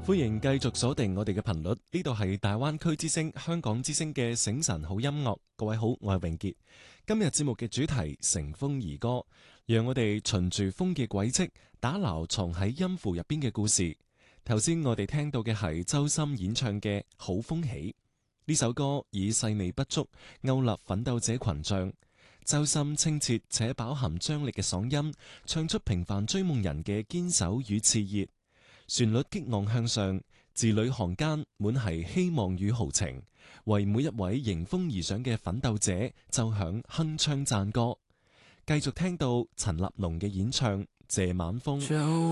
歡迎繼續鎖定我哋嘅頻率，呢度係大灣區之聲、香港之聲嘅醒晨好音樂。各位好，我係永傑。今日節目嘅主題乘風而歌，讓我哋循住風嘅軌跡，打撈藏喺音符入邊嘅故事。頭先我哋聽到嘅係周深演唱嘅《好風起》，呢首歌以細膩不足勾勒奮鬥者群像。周深清澈且飽含張力嘅嗓音，唱出平凡追夢人嘅堅守與熾熱。旋律激昂向上，字裏行間滿係希望與豪情，為每一位迎風而上嘅奮鬥者奏響鏗鏘讚歌。繼續聽到陳立農嘅演唱《謝晚風》。